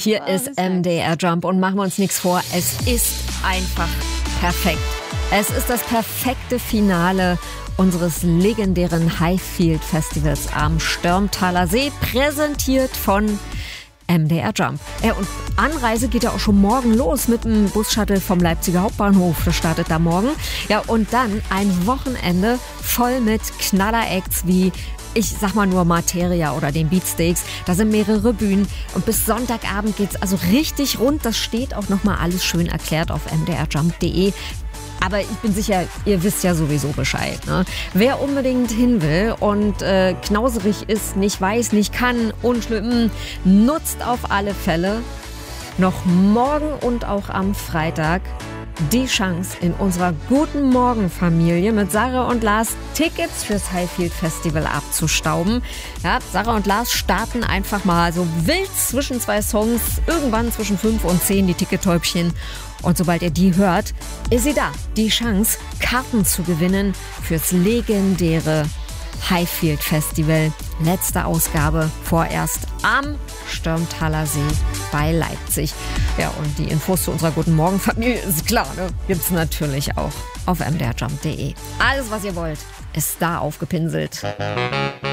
Hier ist MDR Jump und machen wir uns nichts vor, es ist einfach perfekt. Es ist das perfekte Finale unseres legendären Highfield Festivals am Störmtaler See, präsentiert von MDR Jump. Und Anreise geht ja auch schon morgen los mit dem Bus-Shuttle vom Leipziger Hauptbahnhof. Das startet da morgen. Ja, und dann ein Wochenende voll mit Knaller-Acts wie, ich sag mal nur Materia oder den Beatsteaks. Da sind mehrere Bühnen und bis Sonntagabend geht's also richtig rund. Das steht auch nochmal alles schön erklärt auf mdrjump.de. Aber ich bin sicher, ihr wisst ja sowieso Bescheid. Ne? Wer unbedingt hin will und knauserig ist, nicht weiß, nicht kann, unschlimm, nutzt auf alle Fälle noch morgen und auch am Freitag die Chance, in unserer Guten Morgen-Familie mit Sarah und Lars Tickets fürs Highfield Festival abzustauben. Ja, Sarah und Lars starten einfach mal so wild zwischen zwei Songs, irgendwann zwischen 5 und 10 die Tickettäubchen. Und sobald ihr die hört, ist sie da. Die Chance, Karten zu gewinnen fürs legendäre Highfield Festival. Letzte Ausgabe vorerst am Störmtaler See bei Leipzig. Ja, und die Infos zu unserer Guten Morgen Familie ist klar, ne? Gibt's natürlich auch auf mdrjump.de. Alles, was ihr wollt, ist da aufgepinselt.